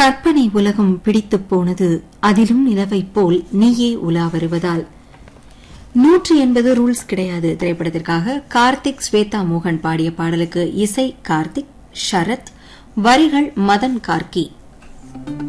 கற்பனை உலகம் பிடித்துப் போனது, அதிலும் நிலவைப் போல் நீயே உலா வருவதால். 180 ரூல்ஸ் கிடையாது திரைப்படத்திற்காக கார்த்திக் ஸ்வேதா மோகன் பாடிய பாடலுக்கு இசை கார்த்திக், ஷரத், வரிகள் மதன் கார்கி.